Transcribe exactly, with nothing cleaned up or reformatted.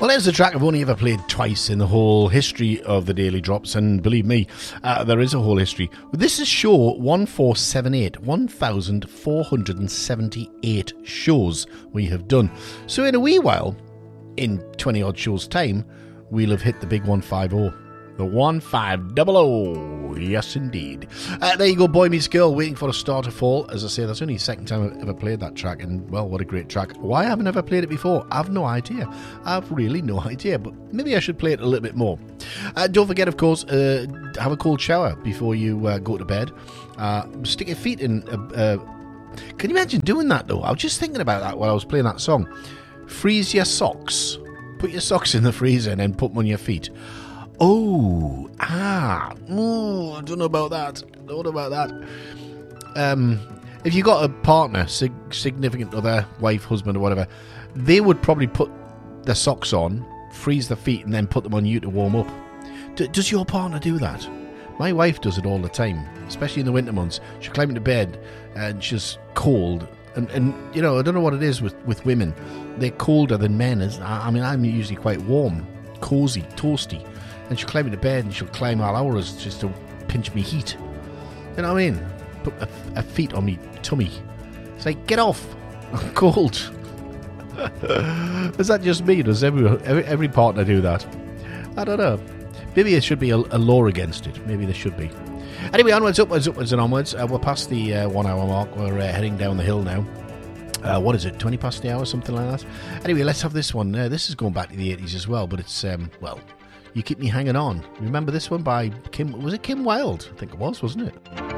Well, there's a track I've only ever played twice in the whole history of the Daily Drops, and believe me, uh, there is a whole history. This is show one four seven eight, one thousand four hundred seventy-eight shows we have done. So in a wee while, in twenty odd shows' time, we'll have hit the big one fifty. The one five hundred, yes indeed. Uh, there you go, Boy Meets Girl, Waiting for a Star to Fall. As I say, that's only the second time I've ever played that track, and well, what a great track. Why I haven't ever played it before, I've no idea. I've really no idea, but maybe I should play it a little bit more. Uh, don't forget, of course, uh, have a cold shower before you uh, go to bed. Uh, stick your feet in. Uh, uh, can you imagine doing that, though? I was just thinking about that while I was playing that song. Freeze your socks. Put your socks in the freezer and then put them on your feet. Oh, ah, ooh, I don't know about that. Don't know about that. Um, if you got a partner, sig- significant other, wife, husband, or whatever, they would probably put their socks on, freeze their feet, and then put them on you to warm up. D- does your partner do that? My wife does it all the time, especially in the winter months. She'll climb into bed and she's cold. And, and you know, I don't know what it is with, with women. They're colder than men. I mean, I'm usually quite warm, cosy, toasty. And she'll climb into bed and she'll climb all hours just to pinch me heat. You know what I mean? Put her, her feet on me tummy. It's like, get off. I'm cold. Is that just me? Does every, every every partner do that? I don't know. Maybe there should be a, a law against it. Maybe there should be. Anyway, onwards, upwards, upwards and onwards. Uh, we're past the uh, one hour mark. We're uh, heading down the hill now. Uh, what is it, twenty past the hour, something like that? Anyway, let's have this one. Uh, this is going back to the eighties as well, but it's, um, well... You Keep Me Hanging On. Remember this one by Kim, was it Kim Wilde? I think it was, wasn't it?